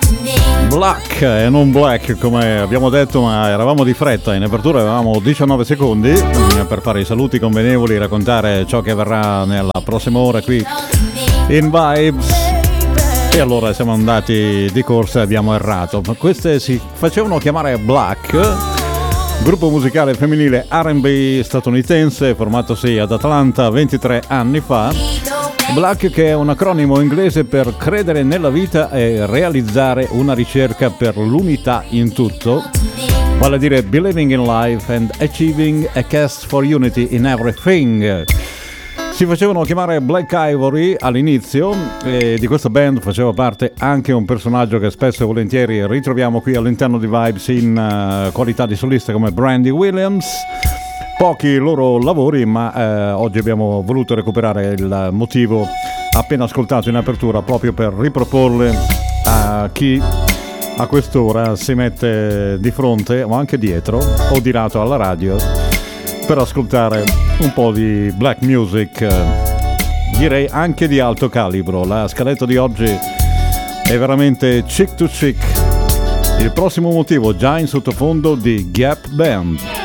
Black e non black come abbiamo detto, ma eravamo di fretta, in apertura avevamo 19 secondi per fare i saluti convenevoli, raccontare ciò che avverrà nella prossima ora qui in Vibes, e allora siamo andati di corsa e abbiamo errato. Queste si facevano chiamare Black, gruppo musicale femminile R&B statunitense formatosi ad Atlanta 23 anni fa. Black, che è un acronimo inglese per credere nella vita e realizzare una ricerca per l'unità in tutto, vale a dire believing in life and achieving a quest for unity in everything. Si facevano chiamare Black Ivory all'inizio, e di questa band faceva parte anche un personaggio che spesso e volentieri ritroviamo qui all'interno di Vibes in qualità di solista, come Brandy Williams. Pochi loro lavori, ma oggi abbiamo voluto recuperare il motivo appena ascoltato in apertura proprio per riproporle a chi a quest'ora si mette di fronte o anche dietro o di lato alla radio per ascoltare un po' di black music, direi anche di alto calibro. La scaletta di oggi è veramente chick to chick. Il prossimo motivo già in sottofondo di Gap Band.